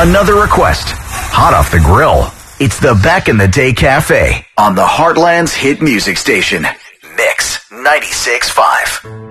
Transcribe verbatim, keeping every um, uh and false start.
Another request, hot off the grill. It's the Back in the Day Cafe on the Heartland's hit music station, Mix ninety-six point five.